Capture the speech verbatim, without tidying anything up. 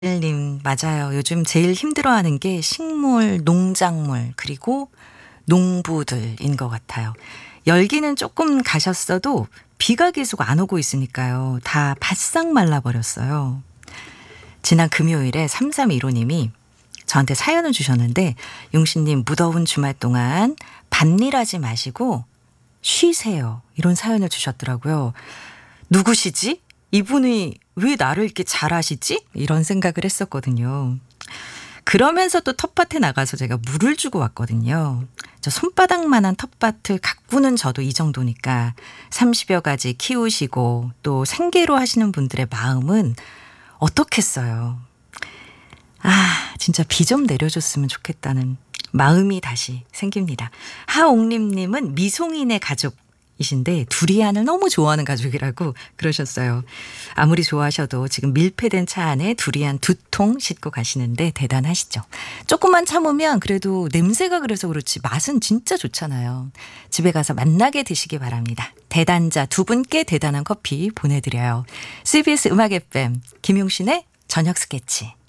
님 맞아요. 요즘 제일 힘들어하는 게 식물, 농작물 그리고 농부들인 것 같아요. 열기는 조금 가셨어도 비가 계속 안 오고 있으니까요. 다 바싹 말라버렸어요. 지난 금요일에 삼삼일오 님이 저한테 사연을 주셨는데 용신님 무더운 주말 동안 밭일하지 마시고 쉬세요. 이런 사연을 주셨더라고요. 누구시지? 이분이 왜 나를 이렇게 잘하시지? 이런 생각을 했었거든요. 그러면서 또 텃밭에 나가서 제가 물을 주고 왔거든요. 저 손바닥만한 텃밭을 가꾸는 저도 이 정도니까 삼십여 가지 키우시고 또 생계로 하시는 분들의 마음은 어떻겠어요. 아, 진짜 비 좀 내려줬으면 좋겠다는 마음이 다시 생깁니다. 하옥림님은 미송인의 가족이신데 두리안을 너무 좋아하는 가족이라고 그러셨어요. 아무리 좋아하셔도 지금 밀폐된 차 안에 두리안 두 통 싣고 가시는데 대단하시죠. 조금만 참으면 그래도 냄새가 그래서 그렇지 맛은 진짜 좋잖아요. 집에 가서 맛나게 드시기 바랍니다. 대단자 두 분께 대단한 커피 보내드려요. 씨비에스 음악 에프엠 김용신의 저녁 스케치.